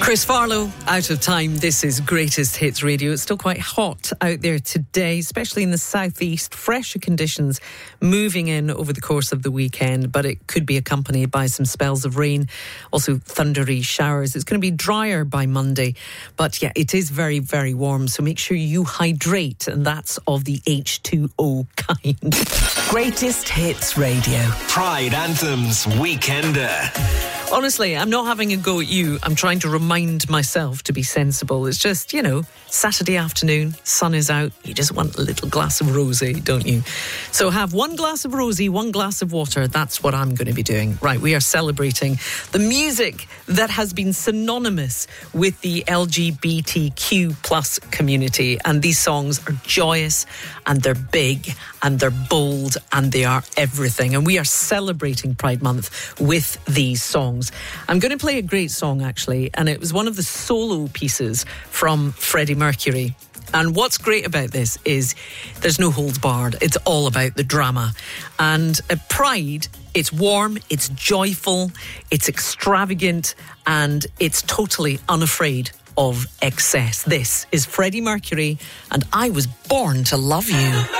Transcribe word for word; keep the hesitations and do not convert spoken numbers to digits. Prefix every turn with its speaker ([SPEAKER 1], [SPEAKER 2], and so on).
[SPEAKER 1] Chris Farlow, Out of Time. This is Greatest Hits Radio. It's still quite hot out there today, especially in the southeast. Fresher conditions moving in over the course of the weekend, but it could be accompanied by some spells of rain, also thundery showers. It's going to be drier by Monday, but yeah, it is very, very warm, so make sure you hydrate, and that's of the H two O kind.
[SPEAKER 2] Greatest Hits Radio.
[SPEAKER 3] Pride Anthems Weekender.
[SPEAKER 1] Honestly, I'm not having a go at you. I'm trying to remind myself to be sensible. It's just, you know, Saturday afternoon, sun is out. You just want a little glass of rosé, don't you? So have one glass of rosé, one glass of water. That's what I'm going to be doing. Right, we are celebrating the music that has been synonymous with the L G B T Q plus community. And these songs are joyous and they're big and they're bold and they are everything. And we are celebrating Pride Month with these songs. I'm going to play a great song, actually, and it was one of the solo pieces from Freddie Mercury. And what's great about this is there's no holds barred. It's all about the drama. And at Pride, it's warm, it's joyful, it's extravagant, and it's totally unafraid of excess. This is Freddie Mercury, and I Was Born to Love You.